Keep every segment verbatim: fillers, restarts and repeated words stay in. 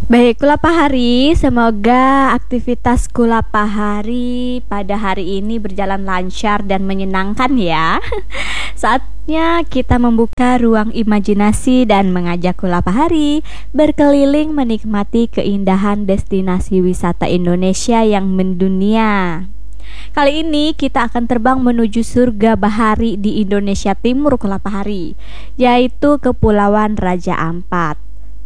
Baik, Kulapahari, semoga aktivitas Kulapahari pada hari ini berjalan lancar dan menyenangkan ya. Saatnya kita membuka ruang imajinasi dan mengajak Kulapahari berkeliling menikmati keindahan destinasi wisata Indonesia yang mendunia. Kali ini kita akan terbang menuju surga bahari di Indonesia Timur Kulapahari, yaitu Kepulauan Raja Ampat.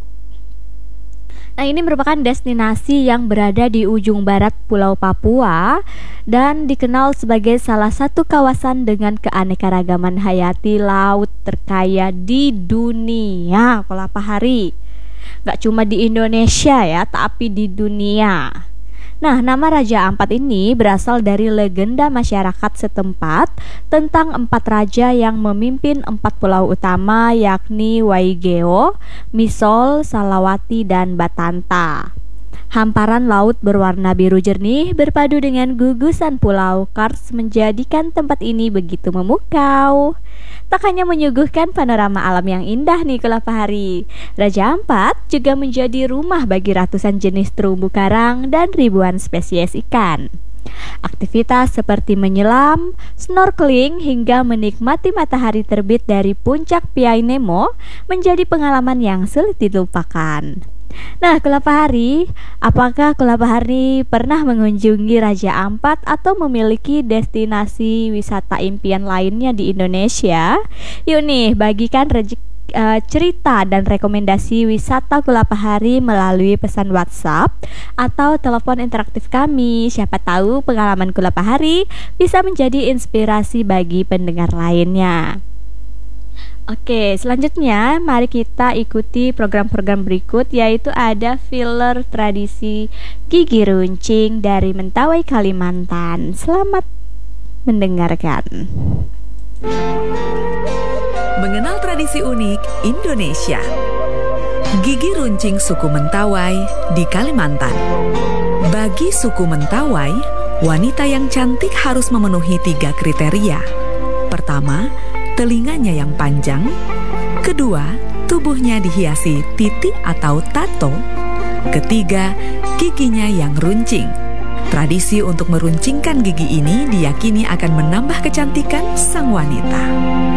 Nah, ini merupakan destinasi yang berada di ujung barat Pulau Papua dan dikenal sebagai salah satu kawasan dengan keanekaragaman hayati laut terkaya di dunia. Kulapahari gak cuma di Indonesia ya, tapi di dunia. Nah, nama Raja Ampat ini berasal dari legenda masyarakat setempat tentang empat raja yang memimpin empat pulau utama, yakni Waigeo, Misol, Salawati, dan Batanta. Hamparan laut berwarna biru jernih berpadu dengan gugusan pulau Kars menjadikan tempat ini begitu memukau. Tak hanya menyuguhkan panorama alam yang indah nih Kulapahari, Raja Ampat juga menjadi rumah bagi ratusan jenis terumbu karang dan ribuan spesies ikan. Aktivitas seperti menyelam, snorkeling, hingga menikmati matahari terbit dari puncak Piai Nemo menjadi pengalaman yang sulit dilupakan. Nah, Kulapahari, apakah Kulapahari pernah mengunjungi Raja Ampat atau memiliki destinasi wisata impian lainnya di Indonesia? Yuk nih, bagikan rejek, uh, cerita dan rekomendasi wisata Kulapahari melalui pesan WhatsApp atau telepon interaktif kami. Siapa tahu pengalaman Kulapahari bisa menjadi inspirasi bagi pendengar lainnya. Oke, selanjutnya mari kita ikuti program-program berikut, yaitu ada filler tradisi Gigi Runcing dari Mentawai, Kalimantan. Selamat mendengarkan. Mengenal tradisi unik Indonesia. Gigi Runcing suku Mentawai di Kalimantan. Bagi suku Mentawai, wanita yang cantik harus memenuhi tiga kriteria. Pertama, telinganya yang panjang. Kedua, tubuhnya dihiasi titik atau tato. Ketiga, giginya yang runcing. Tradisi untuk meruncingkan gigi ini diyakini akan menambah kecantikan sang wanita.